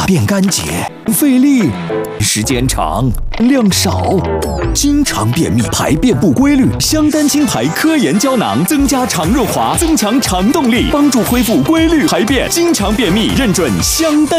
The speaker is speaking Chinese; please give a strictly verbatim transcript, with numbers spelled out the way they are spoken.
便干洁，费力，时间长，量少，经常便秘，排便不规律。香丹清排科研胶囊增加肠润滑，增强肠动力，帮助恢复规律排便。经常便秘，认准香丹。